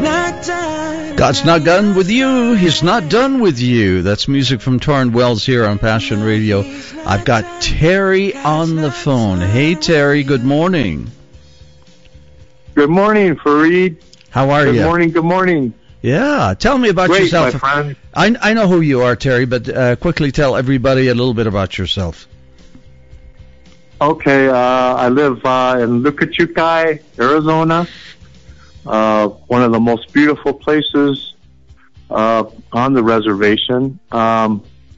God's not done with you. He's not done with you. That's music from Torrin Wells here on Passion Radio. I've got Terry on the phone. Hey, Terry, good morning. Good morning, Fareed. How are you? Good morning. Yeah, tell me about yourself. My friend. I know who you are, Terry, but quickly tell everybody a little bit about yourself. Okay, I live in Lukachukai, Arizona. One of the most beautiful places on the reservation. I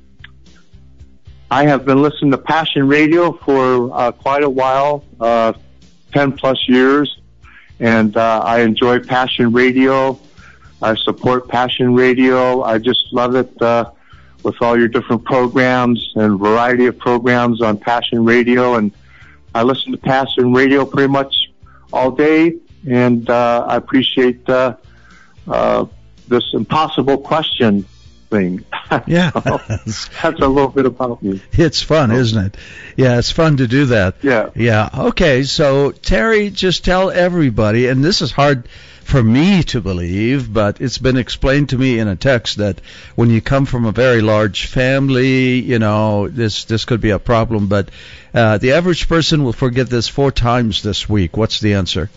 have been listening to Passion Radio for quite a while, 10 plus years, and I enjoy Passion Radio. I support Passion Radio. I just love it with all your different programs and variety of programs on Passion Radio, and I listen to Passion Radio pretty much all day. And I appreciate this impossible question thing. Yeah. So that's a little bit about me. It's fun, isn't it? Yeah, it's fun to do that. Yeah. Yeah. Okay, so Terry, just tell everybody, and this is hard for me to believe, but it's been explained to me in a text that when you come from a very large family, you know, this could be a problem, but the average person will forget this 4 times this week. What's the answer?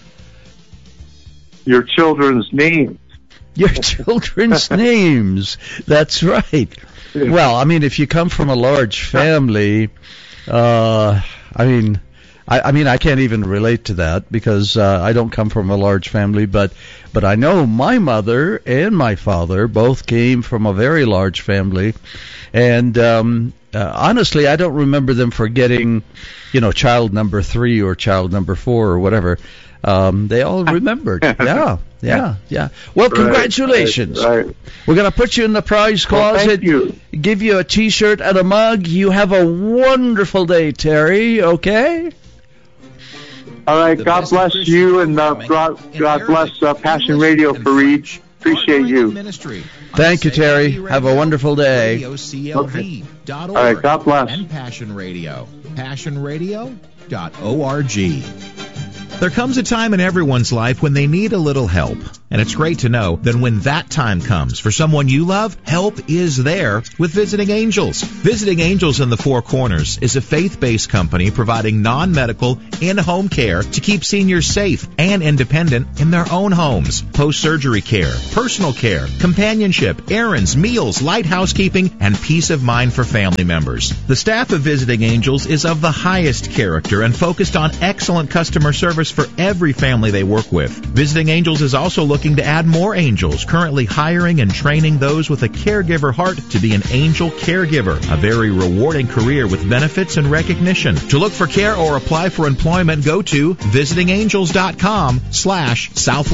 Your children's names. Your children's names. That's right. Yeah. Well, I mean, if you come from a large family, I mean, I can't even relate to that because I don't come from a large family, but I know my mother and my father both came from a very large family, and honestly, I don't remember them forgetting, you know, child number 3 or child number 4 or whatever. They all remembered. Yeah. Well, congratulations. Right. We're going to put you in the prize closet, thank you. Give you a T-shirt and a mug. You have a wonderful day, Terry, okay? All right. God bless you, and God bless Passion Radio, Fareed. Appreciate you. Thank you, Terry. Have a wonderful day. Okay. All right. God bless. And Passion Radio. PassionRadio.org. There comes a time in everyone's life when they need a little help. And it's great to know that when that time comes for someone you love, help is there with Visiting Angels. Visiting Angels in the Four Corners is a faith-based company providing non-medical, in-home care to keep seniors safe and independent in their own homes. Post-surgery care, personal care, companionship, errands, meals, light housekeeping, and peace of mind for family members. The staff of Visiting Angels is of the highest character and focused on excellent customer service for every family they work with. Visiting Angels is also looking to add more angels, currently hiring and training those with a caregiver heart to be an angel caregiver, a very rewarding career with benefits and recognition. To look for care or apply for employment, go to visitingangels.com/Southwest.